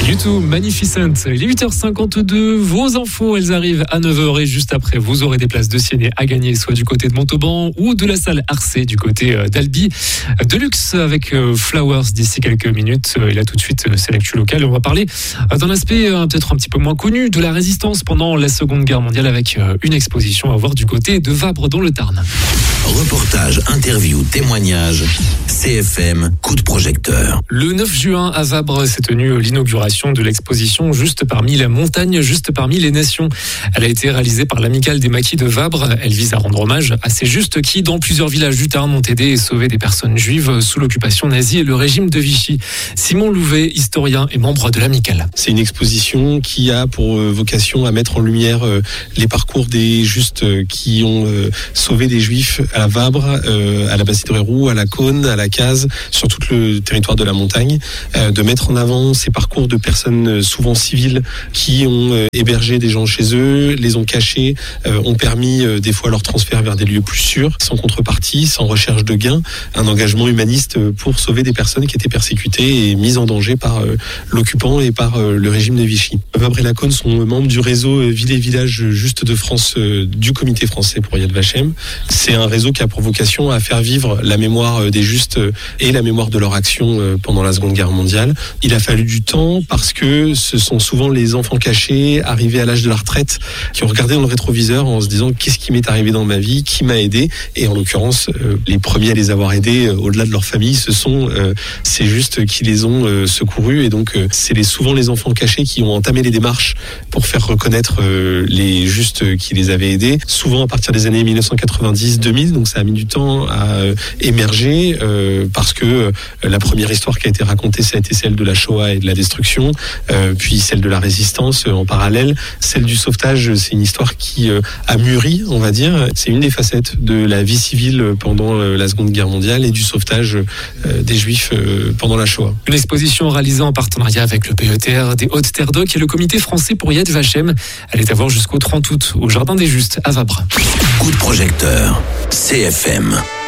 YouTube Magnificent, il est 8h52, vos infos elles arrivent à 9h et juste après vous aurez des places de ciné à gagner soit du côté de Montauban ou de la salle Arcé du côté d'Albi. Deluxe avec Flowers d'ici quelques minutes et là tout de suite c'est l'actu locale. On va parler d'un aspect peut-être un petit peu moins connu de la résistance pendant la Seconde Guerre mondiale avec une exposition à voir du côté de Vabre dans le Tarn. Reportage, interview, témoignage, CFM, coup de projecteur. Le 9 juin à Vabre s'est tenue l'inauguration de l'exposition Juste parmi la montagne, juste parmi les nations. Elle a été réalisée par l'Amicale des Maquis de Vabre. Elle vise à rendre hommage à ces justes qui, dans plusieurs villages du Tarn, ont aidé et sauvé des personnes juives sous l'occupation nazie et le régime de Vichy. Simon Louvet, historien et membre de l'Amicale. C'est une exposition qui a pour vocation à mettre en lumière les parcours des justes qui ont sauvé des juifs à Vabre, à la Basse-Hydrérou, à la Cône, à la Case, sur tout le territoire de la montagne, de mettre en avant ces parcours de personnes souvent civiles qui ont hébergé des gens chez eux, les ont cachés, ont permis des fois leur transfert vers des lieux plus sûrs, sans contrepartie, sans recherche de gains, un engagement humaniste pour sauver des personnes qui étaient persécutées et mises en danger par l'occupant et par le régime de Vichy. Vabre et la Cône sont membres du réseau Villes et Villages Justes de France du Comité français pour Yad Vashem. C'est un réseau qui a pour vocation à faire vivre la mémoire des justes et la mémoire de leur action pendant la Seconde Guerre mondiale. Il a fallu du temps parce que ce sont souvent les enfants cachés, arrivés à l'âge de la retraite, qui ont regardé dans le rétroviseur en se disant qu'est-ce qui m'est arrivé dans ma vie, qui m'a aidé. Et en l'occurrence, les premiers à les avoir aidés, au-delà de leur famille, ce sont ces justes qui les ont secourus. Et donc, c'est souvent les enfants cachés qui ont entamé les démarches pour faire reconnaître les justes qui les avaient aidés. Souvent à partir des années 1990-2000, donc ça a mis du temps à émerger parce que la première histoire qui a été racontée, ça a été celle de la Shoah et de la destruction, puis celle de la résistance en parallèle. Celle du sauvetage, c'est une histoire qui a mûri, on va dire. C'est une des facettes de la vie civile pendant la Seconde Guerre mondiale et du sauvetage des Juifs pendant la Shoah. Une exposition réalisée en partenariat avec le PETR des Hautes-Terres d'Oc et le Comité français pour Yad Vashem. Elle est à voir jusqu'au 30 août au Jardin des Justes à Vabre. Coup de projecteur, CFM.